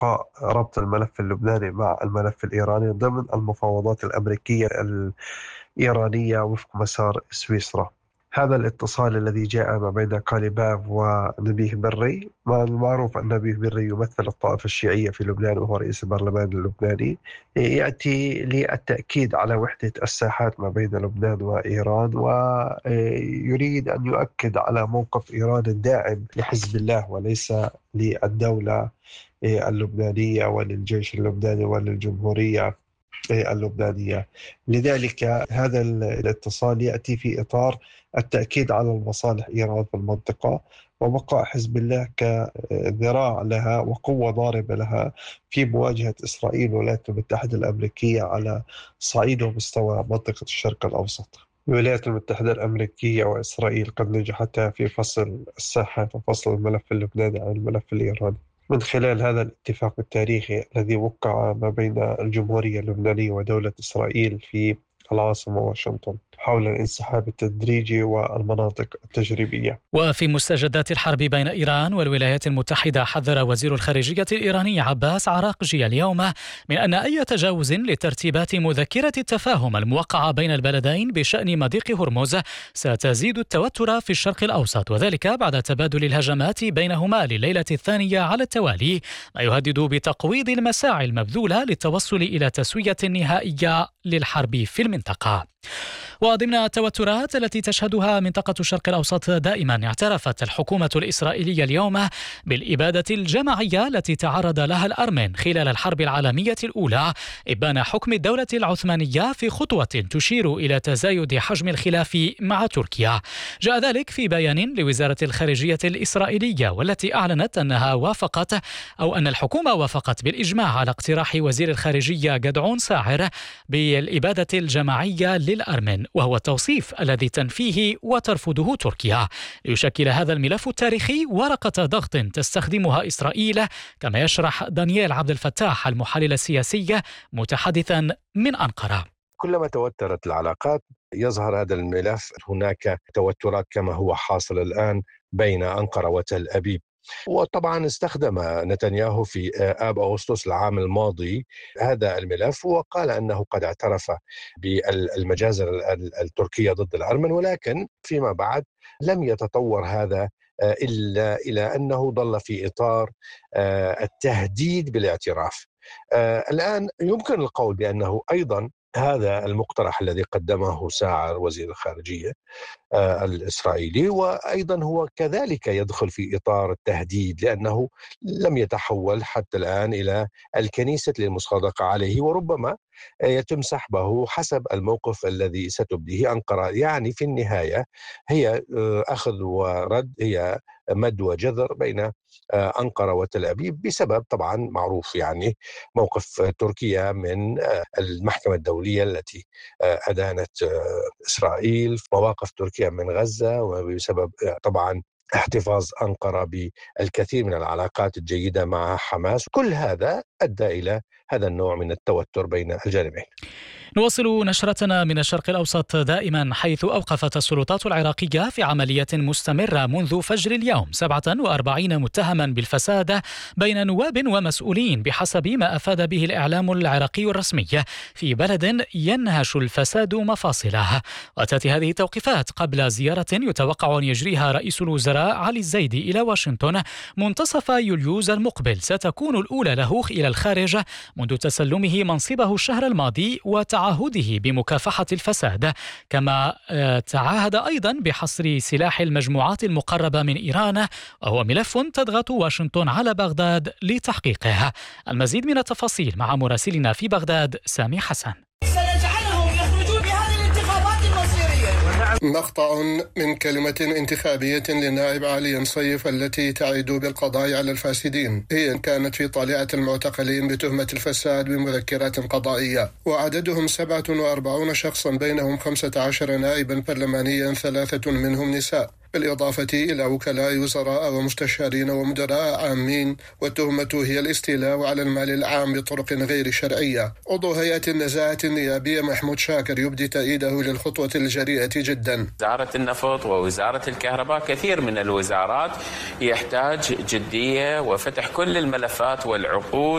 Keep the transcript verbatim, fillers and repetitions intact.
إبقاء ربط الملف اللبناني مع الملف الإيراني ضمن المفاوضات الأمريكية الإيرانية وفق مسار سويسرا. هذا الاتصال الذي جاء ما بين قاليباف ونبيه بري، والمعروف أن نبيه بري يمثل الطائفة الشيعية في لبنان وهو رئيس البرلمان اللبناني، يأتي للتأكيد على وحدة الساحات ما بين لبنان وإيران، ويريد أن يؤكد على موقف إيران الداعم لحزب الله وليس للدولة اللبنانية وللجيش اللبناني وللجمهورية اللبنانية. لذلك هذا الاتصال يأتي في إطار التأكيد على المصالح إيران في المنطقة، وبقاء حزب الله كذراع لها وقوة ضاربة لها في مواجهة إسرائيل والولايات المتحدة الأمريكية على صعيد ومستوى منطقة الشرق الأوسط. الولايات المتحدة الأمريكية وإسرائيل قد نجحتا في فصل الساحات وفصل الملف اللبناني عن الملف الإيراني من خلال هذا الاتفاق التاريخي الذي وقع ما بين الجمهورية اللبنانية ودولة إسرائيل في العاصمة واشنطن حول الانسحاب التدريجي والمناطق التجريبية. وفي مستجدات الحرب بين إيران والولايات المتحدة، حذر وزير الخارجية الإيراني عباس عراقجي اليوم من أن أي تجاوز لترتيبات مذكرة التفاهم الموقعة بين البلدين بشأن مضيق هرمز ستزيد التوتر في الشرق الأوسط، وذلك بعد تبادل الهجمات بينهما لليلة الثانية على التوالي، ما يهدد بتقويض المساعي المبذولة للتوصل إلى تسوية نهائية للحرب في المنطقة. وضمن التوترات التي تشهدها منطقة الشرق الأوسط دائما، اعترفت الحكومة الإسرائيلية اليوم بالإبادة الجماعية التي تعرض لها الأرمن خلال الحرب العالمية الأولى، إبان حكم الدولة العثمانية في خطوة تشير إلى تزايد حجم الخلاف مع تركيا. جاء ذلك في بيان لوزارة الخارجية الإسرائيلية، والتي أعلنت أنها وافقت أو أن الحكومة وافقت بالإجماع على اقتراح وزير الخارجية جدعون ساعر بالإبادة الجماعية للأرمن، وهو التوصيف الذي تنفيه وترفضه تركيا. ليشكل هذا الملف التاريخي ورقة ضغط تستخدمها إسرائيل، كما يشرح دانيال عبد الفتاح المحلل السياسي متحدثا من أنقرة. كلما توترت العلاقات يظهر هذا الملف. هناك توترات كما هو حاصل الآن بين أنقرة وتل أبيب، وطبعا استخدم نتنياهو في آب أغسطس العام الماضي هذا الملف، وقال أنه قد اعترف بالمجازر التركية ضد الأرمن، ولكن فيما بعد لم يتطور هذا إلا إلى أنه ظل في إطار التهديد بالاعتراف. الآن يمكن القول بأنه أيضا هذا المقترح الذي قدمه ساعر وزير الخارجية الإسرائيلي وأيضا هو كذلك يدخل في إطار التهديد، لأنه لم يتحول حتى الآن إلى الكنيسة للمصادقة عليه، وربما يتم سحبه حسب الموقف الذي ستبديه أنقرة. يعني في النهاية هي أخذ ورد، هي مد وجذر بين أنقرة وتل أبيب، بسبب طبعا معروف يعني موقف تركيا من المحكمة الدولية التي أدانت إسرائيل، مواقف تركيا من غزة، وبسبب طبعا احتفاظ أنقرة بالكثير من العلاقات الجيدة مع حماس. كل هذا أدى إلى هذا النوع من التوتر بين الجانبين. نواصل نشرتنا من الشرق الأوسط دائما، حيث أوقفت السلطات العراقية في عملية مستمرة منذ فجر اليوم سبعة وأربعين متهما بالفساد بين نواب ومسؤولين، بحسب ما أفاد به الإعلام العراقي الرسمي، في بلد ينهش الفساد مفاصله. وتأتي هذه التوقيفات قبل زيارة يتوقع أن يجريها رئيس الوزراء علي الزيدي إلى واشنطن منتصف يوليوز المقبل، ستكون الأولى له إلى الخارج منذ تسلمه منصبه الشهر الماضي وتعهده بمكافحة الفساد، كما تعهد أيضا بحصر سلاح المجموعات المقربة من إيران، وهو ملف تضغط واشنطن على بغداد لتحقيقه. المزيد من التفاصيل مع مراسلنا في بغداد سامي حسن. مقطع من كلمة انتخابية للنائب علي نصيف التي تعد بالقضاء على الفاسدين. هي كانت في طالعة المعتقلين بتهمة الفساد بمذكرات قضائية، وعددهم سبعة وأربعون شخصا، بينهم خمسة عشر نائبا برلمانيا، ثلاثة منهم نساء، بالإضافة إلى وكلاء وزراء ومستشارين ومدراء عامين. والتهمة هي الاستيلاء على المال العام بطرق غير شرعية. عضو هيئة النزاهة النيابية محمود شاكر يبدي تأييده للخطوة الجريئة جدا. وزارة النفط ووزارة الكهرباء، كثير من الوزارات يحتاج جدية وفتح كل الملفات والعقود